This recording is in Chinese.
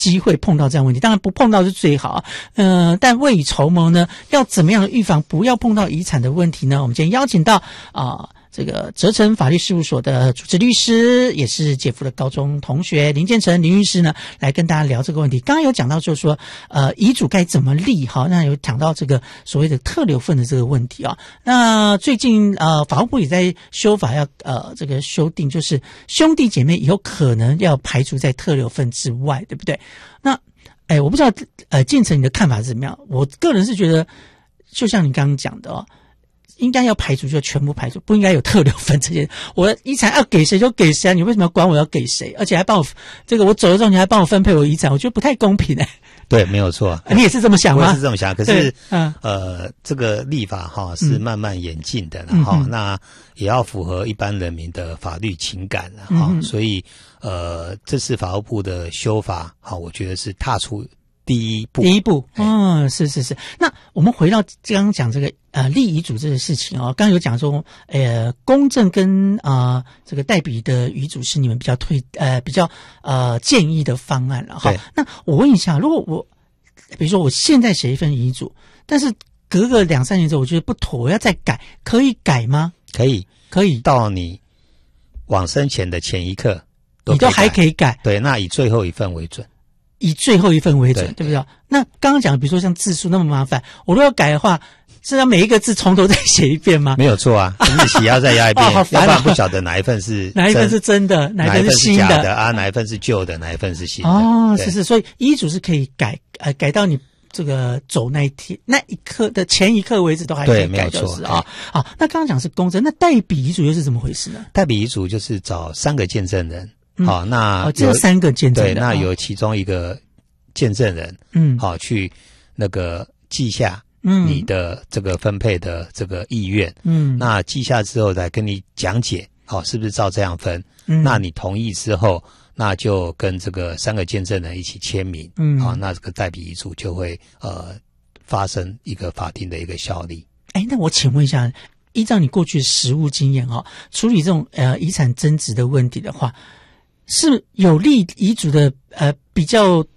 机会碰到这样的问题，当然不碰到是最好但未雨绸缪呢，要怎么样的预防不要碰到遗产的问题呢？我们今天邀请到这个责成法律事务所的主持律师，也是姐夫的高中同学林建成林律师呢，来跟大家聊这个问题。刚刚有讲到就是说遗嘱该怎么立那有讲到这个所谓的特留份的这个问题那最近法务部也在修法，要这个修订，就是兄弟姐妹以后可能要排除在特留份之外，对不对？那我不知道建成你的看法是怎么样？我个人是觉得就像你刚刚讲的应该要排除就全部排除，不应该有特留份这些。我遗产要给谁就给谁你为什么要管我要给谁？而且还帮我这个我走了之后你还帮我分配我遗产，我觉得不太公平对，没有错。 你也是这么想吗？ 我也是这么想，可是这个立法是慢慢演进的那也要符合一般人民的法律情感所以这次法务部的修法我觉得是踏出第一步是。那我们回到刚刚讲这个立遗嘱这个事情刚刚有讲说公证跟这个代笔的遗嘱是你们比较建议的方案了那我问一下，如果我比如说我现在写一份遗嘱，但是隔个2-3年之后我觉得不妥，我要再改，可以改吗？ 可以到你往生前的前一刻你都还可以改。 对，那以最后一份为准， 对不对？那刚刚讲比如说像字数那么麻烦，我如果要改的话，是要每一个字从头再写一遍吗？ 没有错日期要再压一遍好烦要不然不晓得哪一份是真的，哪一份是新的假的哪一份是旧的，哪一份是新的是，所以遗嘱是可以改到你这个走那一天那一刻的前一刻为止都还可以改，就是那刚刚讲是公证，那代笔遗嘱又是怎么回事呢？ 代笔遗嘱就是找3个见证人那这3个见证人， 对，那有其中一个见证人去那个记下你的这个分配的这个意愿那记下之后再跟你讲解是不是照这样分那你同意之后，那就跟这个3个见证人一起签名那这个代笔遗嘱就会发生一个法定的一个效力。 那我请问一下，依照你过去的实务经验处理这种遗产增值的问题的话，是有立遗嘱的比较